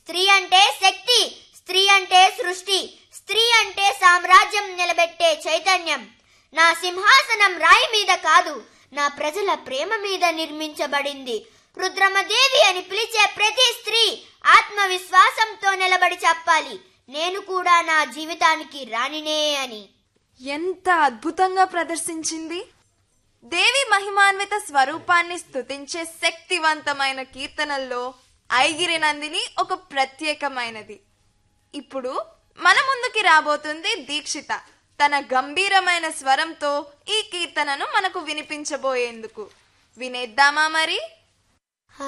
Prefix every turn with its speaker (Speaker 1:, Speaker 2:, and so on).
Speaker 1: స్త్రీ అంటే శక్తి, స్త్రీ అంటే సృష్టి, స్త్రీ అంటే సామ్రాజ్యం నిలబెట్టే చైతన్యం. నా సింహాసనం రాయి మీద కాదు, నా ప్రజల ప్రేమ మీద నిర్మించబడింది. రుద్రమదేవి అని పిలిచే ప్రతి స్త్రీ ఆత్మవిశ్వాసంతో నిలబడి చెప్పాలి, నేను కూడా నా జీవితానికి రాణినే అని.
Speaker 2: ఎంత అద్భుతంగా ప్రదర్శించింది! దేవి మహిమాన్విత స్వరూపాన్ని స్తుతించే శక్తివంతమైన కీర్తనల్లో ఐగిరి నందిని ఒక ప్రత్యేకమైనది. ఇప్పుడు మన ముందుకి రాబోతుంది దీక్షిత. తన గంభీరమైన స్వరంతో ఈ కీర్తనను మనకు వినిపించబోయేందుకు. వినేద్దామా మరి?